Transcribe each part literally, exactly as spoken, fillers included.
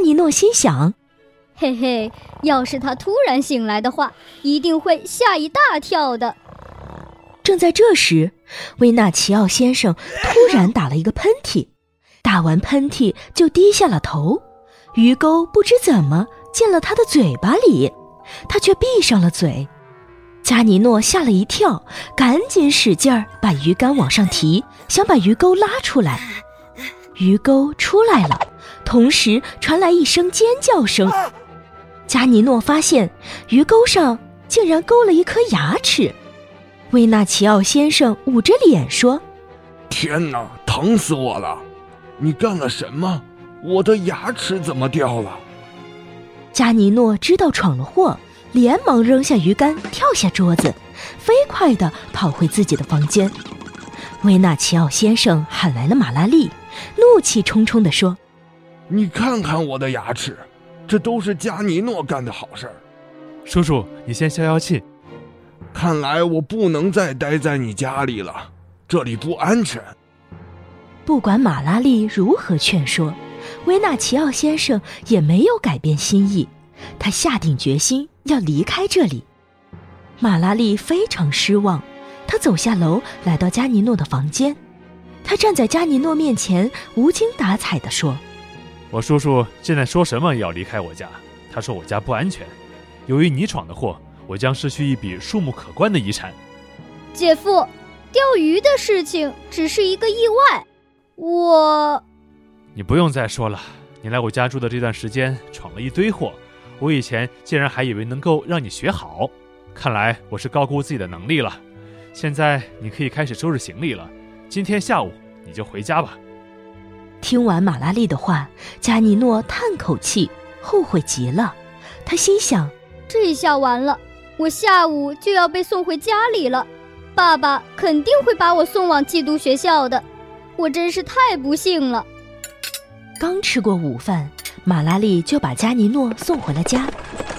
尼诺心想， 嘿嘿，要是他突然醒来的话，一定会吓一大跳的。 正在这时，维纳奇奥先生突然打了一个喷嚏，打完喷嚏就低下了头，鱼钩不知怎么进了他的嘴巴里，他却闭上了嘴。加尼诺吓了一跳，赶紧使劲儿把鱼竿往上提，想把鱼钩拉出来。鱼钩出来了，同时传来一声尖叫声。加尼诺发现鱼钩上竟然勾了一颗牙齿。维纳奇奥先生捂着脸说， 天哪，疼死我了！你干了什么？我的牙齿怎么掉了？ 加尼诺知道闯了祸，连忙扔下鱼竿，跳下桌子，飞快地跑回自己的房间。维纳奇奥先生喊来了马拉利，怒气冲冲地说， 你看看我的牙齿，这都是加尼诺干的好事儿。 叔叔，你先消消气。 看来我不能再待在你家里了，这里不安全。 不管马拉利如何劝说，维纳奇奥先生也没有改变心意，他下定决心要离开这里。马拉利非常失望，他走下楼来到加尼诺的房间，他站在加尼诺面前无精打采地说， 我叔叔现在说什么也要离开我家，他说我家不安全，由于你闯的祸，我将失去一笔数目可观的遗产。 姐夫，钓鱼的事情只是一个意外，我…… 你不用再说了，你来我家住的这段时间闯了一堆祸，我以前竟然还以为能够让你学好，看来我是高估自己的能力了。现在你可以开始收拾行李了，今天下午你就回家吧。 听完马拉利的话，加尼诺叹口气，后悔极了。他心想， 这下完了，我下午就要被送回家里了，爸爸肯定会把我送往寄读学校的，我真是太不幸了。 刚吃过午饭，马拉利就把加尼诺送回了家。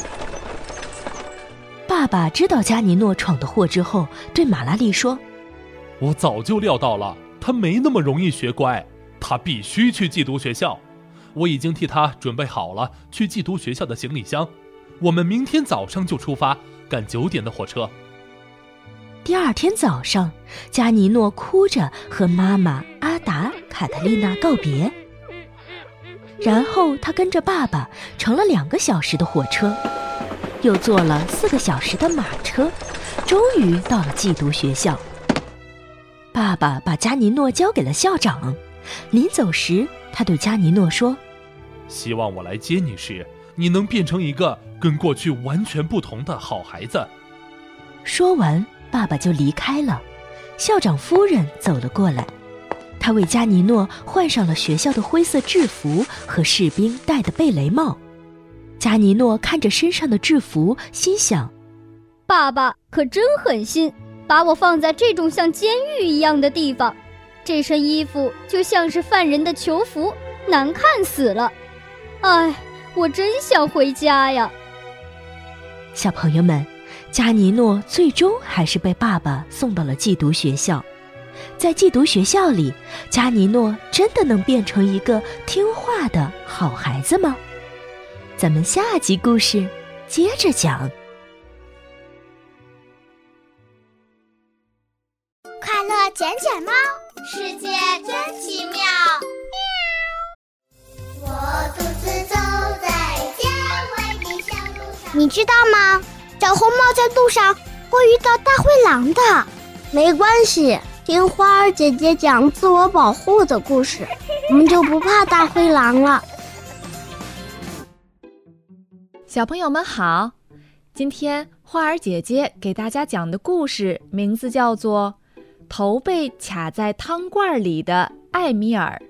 爸爸知道加尼诺闯的祸之后，对马拉利说， 我早就料到了，他没那么容易学乖，他必须去寄读学校。我已经替他准备好了去寄读学校的行李箱，我们明天早上就出发，赶九点的火车。 第二天早上，加尼诺哭着和妈妈阿达、卡特丽娜告别，然后他跟着爸爸乘了两个小时的火车，又坐了四个小时的马车，终于到了寄读学校。爸爸把加尼诺交给了校长，临走时他对加尼诺说， 希望我来接你时，你能变成一个跟过去完全不同的好孩子。 说完，爸爸就离开了。校长夫人走了过来，她为加尼诺换上了学校的灰色制服和士兵戴的贝雷帽。加尼诺看着身上的制服，心想， 爸爸可真狠心，把我放在这种像监狱一样的地方，这身衣服就像是犯人的囚服，难看死了。哎，我真想回家呀。 小朋友们，加尼诺最终还是被爸爸送到了寄读学校。在寄读学校里，加尼诺真的能变成一个听话的好孩子吗？咱们下集故事接着讲。 快乐捡捡猫，世界真奇妙。我独自走在郊外的小路上。你知道吗？小红帽在路上会遇到大灰狼的。没关系，听花儿姐姐讲自我保护的故事，我们就不怕大灰狼了。 小朋友们好，今天花儿姐姐给大家讲的故事名字叫做《头被卡在汤罐里的艾米尔》。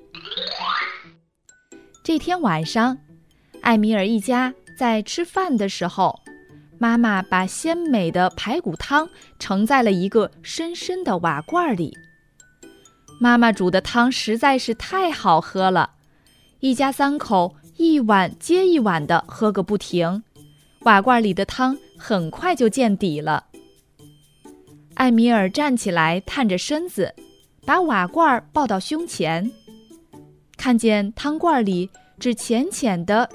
这天晚上，艾米尔一家在吃饭的时候，妈妈把鲜美的排骨汤盛在了一个深深的瓦罐里。妈妈煮的汤实在是太好喝了，一家三口一碗接一碗地喝个不停，瓦罐里的汤很快就见底了。艾米尔站起来，探着身子，把瓦罐抱到胸前，看见汤罐里只浅浅地